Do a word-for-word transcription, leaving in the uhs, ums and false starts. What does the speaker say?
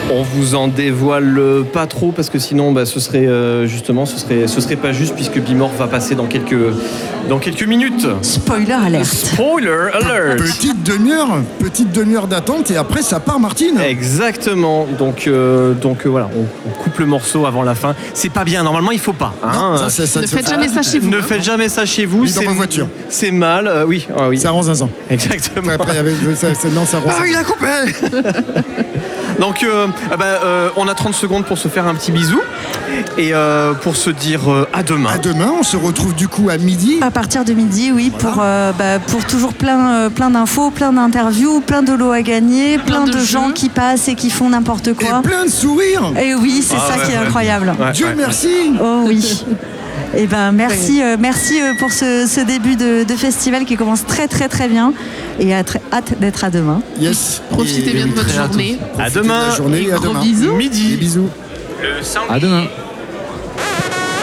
On vous en dévoile pas trop parce que sinon bah, ce serait euh, justement ce serait, ce serait pas juste puisque Bimor va passer dans quelques, dans quelques minutes. Spoiler alert. Spoiler alert. Petite demi-heure, petite demi-heure d'attente et après ça part Martine. Exactement. Donc, euh, donc euh, voilà, on, on coupe le morceau avant la fin. C'est pas bien. Normalement, il faut pas. Hein. Non, ça, ça, ça, Ne ça, faites ça, jamais ça chez vous. Ne hein. faites jamais ça chez vous. Ni dans C'est ma voiture. C'est mal. euh, oui. Ah, oui. Ça rend zinzin. Exactement. Après, il y avait, ça, ça, non, ça rend Ah, il a coupé. Donc, euh, ah bah, euh, on a trente secondes pour se faire un petit bisou et euh, pour se dire euh, à demain. À demain, on se retrouve du coup à midi. À partir de midi, oui, voilà. pour, euh, bah, pour toujours plein, euh, plein d'infos, plein d'interviews, plein de lots à gagner, plein, plein de, de gens qui passent et qui font n'importe quoi. Et plein de sourires. Et oui, c'est ah, ça ouais, qui est ouais. incroyable. Ouais, Dieu ouais, merci. Ouais. Oh oui. Et ben merci, euh, merci pour ce, ce début de, de festival qui commence très très très bien et à très, hâte d'être à demain. Yes. Profitez et bien de votre journée. À demain. De la journée et à gros demain. bisous. Midi. Des bisous. Le à demain.